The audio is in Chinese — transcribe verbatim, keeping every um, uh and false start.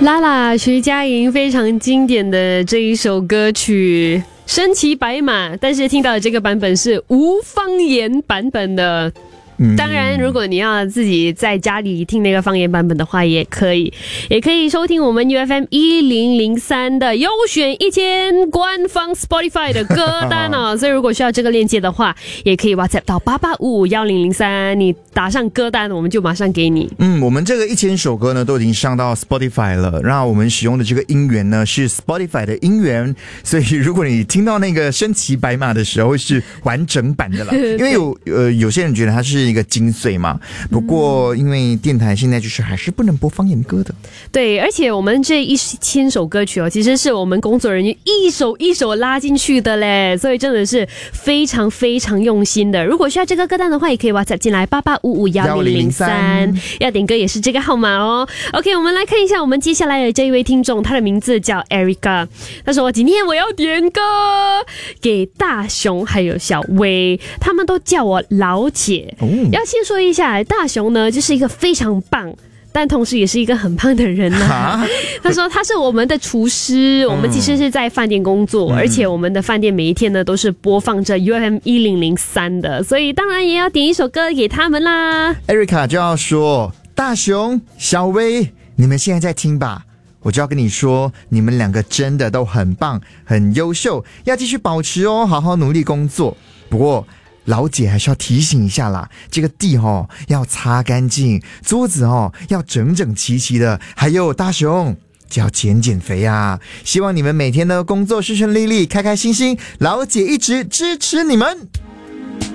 啦啦，徐佳莹非常经典的这一首歌曲《身骑白马》，但是听到的这个版本是无方言版本的。当然，如果你要自己在家里听那个方言版本的话，也可以，也可以收听我们 U F M 一零零三的优选一千官方 Spotify 的歌单哦。所以如果需要这个链接的话，也可以 WhatsApp 到八八五五一零零三，你打上歌单，我们就马上给你。 嗯，我们这个一千首歌呢都已经上到 Spotify 了，然后我们使用的这个音源呢是 Spotify 的音源，所以如果你听到那个身骑白马的时候是完整版的了，因为有呃有些人觉得它是一个精髓嘛，不过因为电台现在就是还是不能播方言歌的。 对，而且我们这一千首歌曲哦，其实是我们工作人员一首一首拉进去的嘞，所以真的是非常非常用心的。如果需要这个歌单的话，也可以 WhatsApp 进来八八五五一零零三，要点歌也是这个号码哦。OK， 我们来看一下我们接下来的这一位听众，他的名字叫 Erica， 他说今天我要点歌给大雄还有小薇，他们都叫我老姐。哦，要先说一下，大雄呢就是一个非常棒，但同时也是一个很胖的人呐、啊。他说他是我们的厨师，我们其实是在饭店工作，嗯、而且我们的饭店每一天呢都是播放着 U F M 一零零三的，所以当然也要点一首歌给他们啦。 Erica 就要说，大雄、小薇，你们现在在听吧？我就要跟你说，你们两个真的都很棒，很优秀，要继续保持哦，好好努力工作。不过老姐还是要提醒一下啦，这个地哦要擦干净，桌子哦要整整齐齐的，还有大雄就要减减肥啊！希望你们每天的工作顺顺利利，开开心心，老姐一直支持你们。